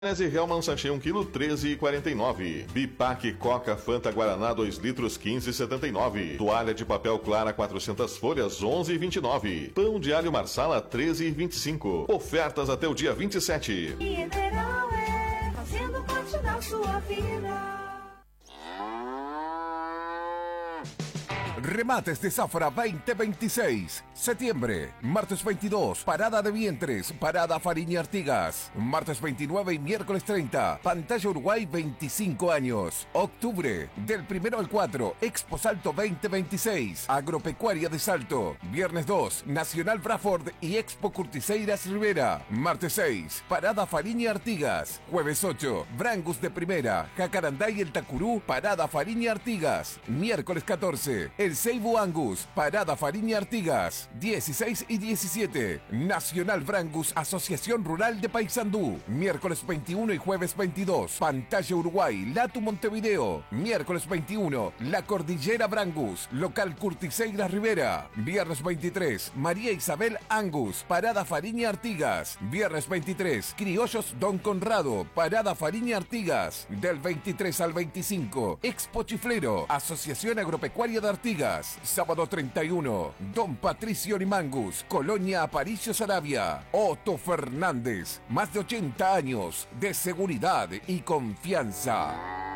Maionese Hellmann's sachê 1 kg 13,49. Bipac Coca Fanta Guaraná 2 litros 15,79. Toalha de papel Clara 400 folhas 11,29. Pão de alho Marsala 13,25. Ofertas até o dia 27. Mineral fazendo parte da sua vida. Remates de Zafra 2026. Septiembre, martes 22, parada de vientres, parada Fariña Artigas. Martes 29 y miércoles 30, Pantalla Uruguay 25 años. Octubre, del 1 al 4, Expo Salto 2026, Agropecuaria de Salto. Viernes 2, Nacional Braford y Expo Curtiseiras Rivera. Martes 6, parada Fariña Artigas. Jueves 8, Brangus de Primera, Jacarandá y el Tacurú, parada Fariña Artigas. Miércoles 14, el Seibu Angus, parada Fariña Artigas. 16 y 17, Nacional Brangus, Asociación Rural de Paysandú. Miércoles 21 y jueves 22, Pantalla Uruguay, Latu Montevideo. Miércoles 21, La Cordillera Brangus, local Curtiseiras Rivera. Viernes 23, María Isabel Angus, parada Fariña Artigas. Viernes 23, Criollos Don Conrado, parada Fariña Artigas. Del 23 al 25, Expo Chiflero, Asociación Agropecuaria de Artigas. Sábado 31, Don Patricio Mangus, Colonia Aparicio Sarabia. Otto Fernández, más de 80 años de seguridad y confianza.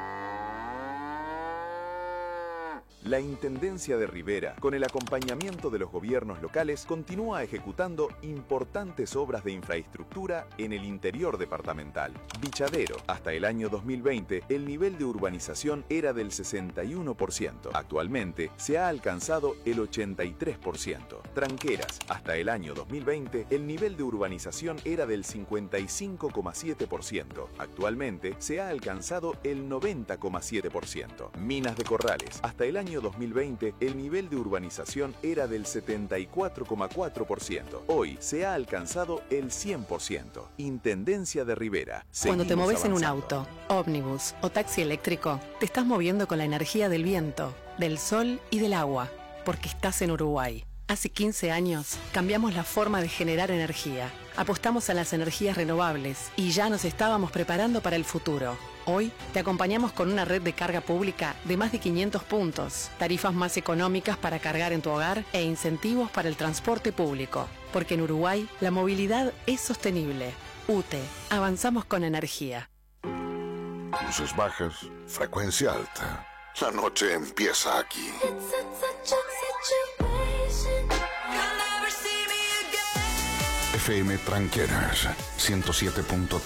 La Intendencia de Rivera, con el acompañamiento de los gobiernos locales, continúa ejecutando importantes obras de infraestructura en el interior departamental. Bichadero, hasta el año 2020, el nivel de urbanización era del 61%. Actualmente, se ha alcanzado el 83%. Tranqueras, hasta el año 2020, el nivel de urbanización era del 55,7%. Actualmente, se ha alcanzado el 90,7%. Minas de Corrales, hasta el año 2020, el nivel de urbanización era del 74,4%. Hoy se ha alcanzado el 100%. Intendencia de Rivera. Cuando te moves avanzando. en un auto, ómnibus o taxi eléctrico, te estás moviendo con la energía del viento, del sol y del agua, porque estás en Uruguay. Hace 15 años cambiamos la forma de generar energía. Apostamos a las energías renovables y ya nos estábamos preparando para el futuro. Hoy te acompañamos con una red de carga pública de más de 500 puntos, tarifas más económicas para cargar en tu hogar e incentivos para el transporte público. Porque en Uruguay la movilidad es sostenible. UTE, avanzamos con energía. Luces bajas, frecuencia alta. La noche empieza aquí. FM Tranqueras 107.3.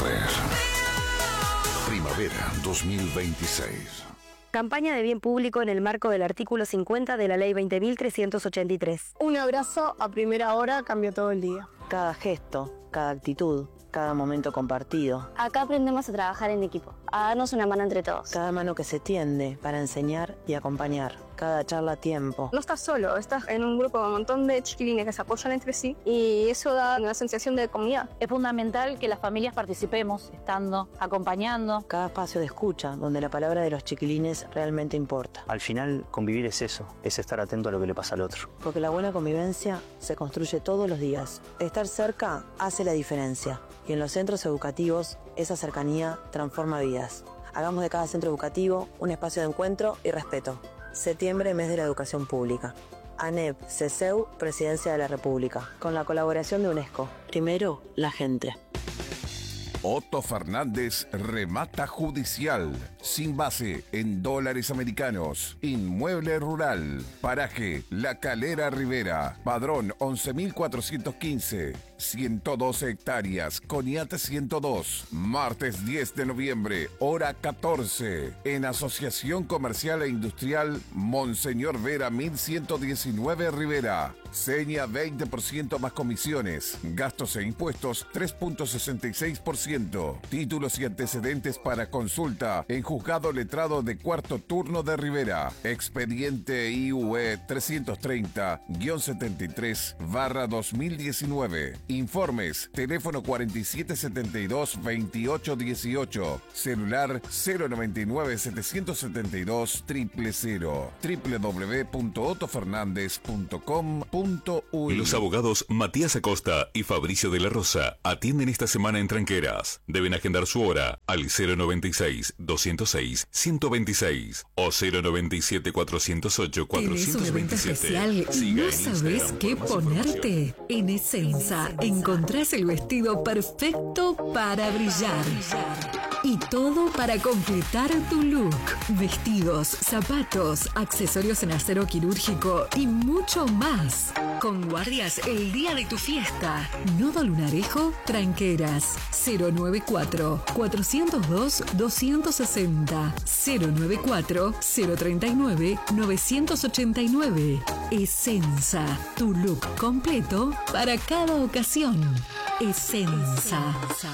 Primavera 2026. Campaña de bien público en el marco del artículo 50 de la Ley 20.383. Un abrazo a primera hora cambió todo el día. Cada gesto, cada actitud, cada momento compartido. Acá aprendemos a trabajar en equipo, a darnos una mano entre todos. Cada mano que se tiende para enseñar y acompañar. Cada charla a tiempo. No estás solo, estás en un grupo con un montón de chiquilines que se apoyan entre sí y eso da una sensación de comunidad. Es fundamental que las familias participemos, estando, acompañando. Cada espacio de escucha, donde la palabra de los chiquilines realmente importa. Al final, convivir es eso, es estar atento a lo que le pasa al otro. Porque la buena convivencia se construye todos los días. Estar cerca hace la diferencia. Y en los centros educativos, esa cercanía transforma vidas. Hagamos de cada centro educativo un espacio de encuentro y respeto. Septiembre, mes de la educación pública. ANEP, CESEU, Presidencia de la República. Con la colaboración de UNESCO. Primero, la gente. Otto Fernández remata judicial, sin base en dólares americanos. Inmueble rural, paraje La Calera Rivera, padrón 11.415, 112 hectáreas, Coniate 102. Martes 10 de noviembre, hora 14, en Asociación Comercial e Industrial Monseñor Vera 1119 Rivera. Seña 20% más comisiones, gastos e impuestos 3.66%. Títulos y antecedentes para consulta en Juzgado Letrado de Cuarto Turno de Rivera. Expediente IUE 330-73/2019. Informes, teléfono 4772-2818, celular 099-772-000, www.otofernandez.com.uy. Los abogados Matías Acosta y Fabricio de la Rosa atienden esta semana en Tranqueras. Deben agendar su hora al 096-206-126 o 097-408-427. ¿Tienes un evento especial y no sabes qué ponerte? En Essenza encontrás el vestido perfecto para brillar. Y todo para completar tu look. Vestidos, zapatos, accesorios en acero quirúrgico y mucho más. Con guardias el día de tu fiesta. Nodo Lunarejo, Tranqueras. 094-402-260. 094-039-989. Essenza, tu look completo para cada ocasión. Essenza.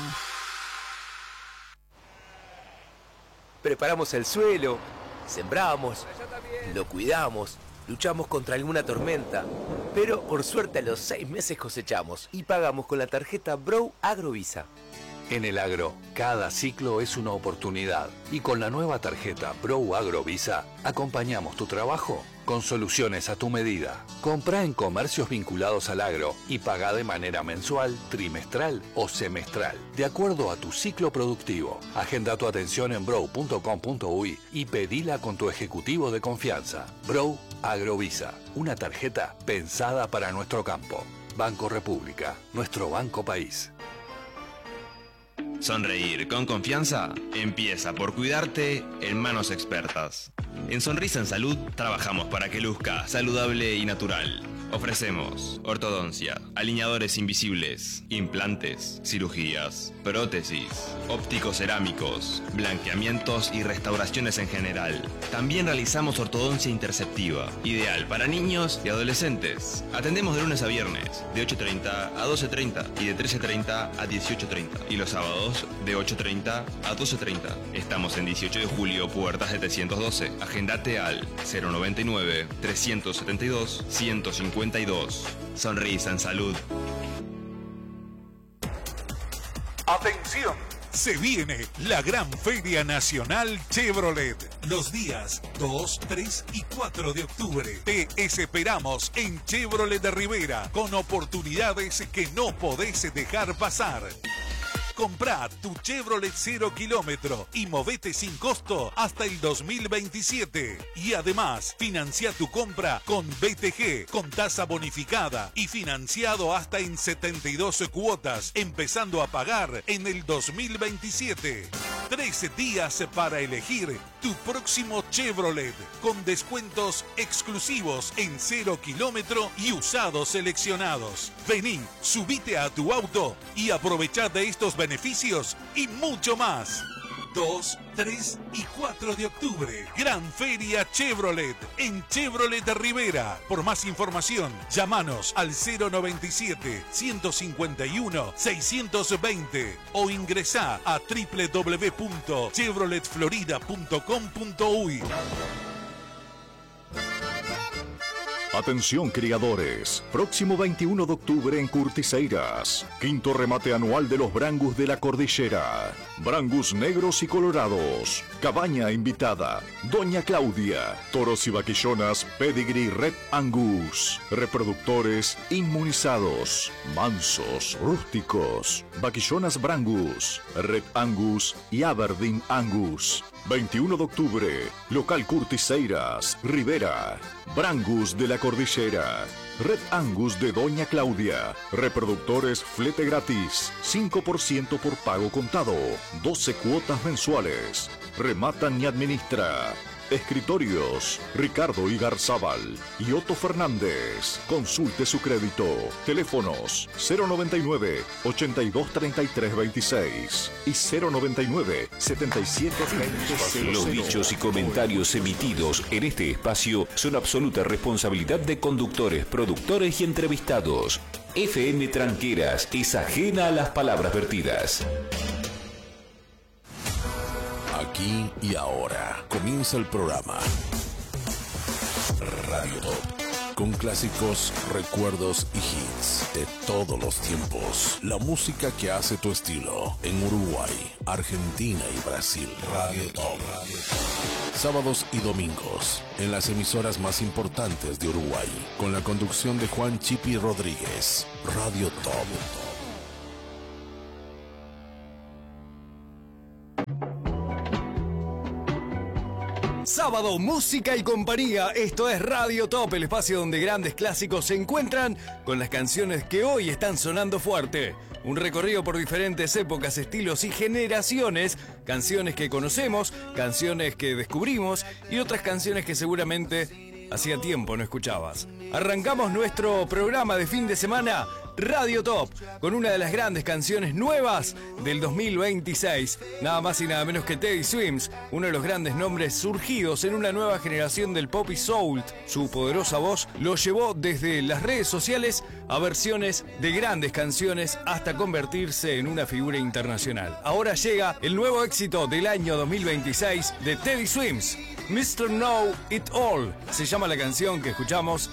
Preparamos el suelo, sembramos, lo cuidamos, luchamos contra alguna tormenta, pero por suerte a los 6 meses cosechamos y pagamos con la tarjeta Bro Agrovisa. En el agro, cada ciclo es una oportunidad y con la nueva tarjeta Bro Agrovisa acompañamos tu trabajo con soluciones a tu medida. Comprá en comercios vinculados al agro y pagá de manera mensual, trimestral o semestral, de acuerdo a tu ciclo productivo. Agenda tu atención en bro.com.uy y pedila con tu ejecutivo de confianza. Bro Agrovisa, una tarjeta pensada para nuestro campo. Banco República, nuestro banco país. Sonreír con confianza empieza por cuidarte en manos expertas. En Sonrisa en Salud trabajamos para que luzca saludable y natural. Ofrecemos ortodoncia, alineadores invisibles, implantes, cirugías, prótesis, ópticos cerámicos, blanqueamientos y restauraciones en general. También realizamos ortodoncia interceptiva, ideal para niños y adolescentes. Atendemos de lunes a viernes, de 8:30 a 12:30 y de 13:30 a 18:30. Y los sábados, de 8:30 a 12:30. Estamos en 18 de julio, puerta 712. Agendate al 099-372-152. Sonrisa en Salud. ¡Atención! Se viene la Gran Feria Nacional Chevrolet. Los días 2, 3 y 4 de octubre. Te esperamos en Chevrolet de Rivera con oportunidades que no podés dejar pasar. Comprá tu Chevrolet 0 kilómetro y movete sin costo hasta el 2027. Y además, financia tu compra con BTG, con tasa bonificada y financiado hasta en 72 cuotas, empezando a pagar en el 2027. 13 días para elegir tu próximo Chevrolet, con descuentos exclusivos en 0 kilómetro y usados seleccionados. Vení, subite a tu auto y aprovechá de estos beneficios y mucho más. 2, 3 y 4 de octubre. Gran Feria Chevrolet en Chevrolet de Rivera. Por más información, llámanos al 097-151-620 o ingresá a www.chevroletflorida.com.uy. Atención criadores, próximo 21 de octubre en Curtiseiras, quinto remate anual de los Brangus de la Cordillera. Brangus negros y colorados, cabaña invitada, Doña Claudia, toros y vaquillonas Pedigree Red Angus, reproductores inmunizados, mansos, rústicos, vaquillonas Brangus, Red Angus y Aberdeen Angus. 21 de octubre, local Curtiseiras, Rivera, Brangus de la Cordillera, Red Angus de Doña Claudia, reproductores flete gratis, 5% por pago contado, 12 cuotas mensuales, rematan y administra. Escritorios, Ricardo Igarzábal y Otto Fernández. Consulte su crédito. Teléfonos 099-823326 y 099-7720. Los dichos y comentarios emitidos en este espacio son absoluta responsabilidad de conductores, productores y entrevistados. FM Tranqueras es ajena a las palabras vertidas. Aquí y ahora comienza el programa Radio Top con clásicos, recuerdos y hits de todos los tiempos. La música que hace tu estilo en Uruguay, Argentina y Brasil. Radio Top. Sábados y domingos en las emisoras más importantes de Uruguay, con la conducción de Juan Chipi Rodríguez. Radio Top. Sábado, música y compañía. Esto es Radio Top, el espacio donde grandes clásicos se encuentran con las canciones que hoy están sonando fuerte. Un recorrido por diferentes épocas, estilos y generaciones. Canciones que conocemos, canciones que descubrimos y otras canciones que seguramente hacía tiempo no escuchabas. Arrancamos nuestro programa de fin de semana, Radio Top, con una de las grandes canciones nuevas del 2026. Nada más y nada menos que Teddy Swims, uno de los grandes nombres surgidos en una nueva generación del pop y soul. Su poderosa voz lo llevó desde las redes sociales a versiones de grandes canciones hasta convertirse en una figura internacional. Ahora llega el nuevo éxito del año 2026 de Teddy Swims. Mr. Know It All se llama la canción que escuchamos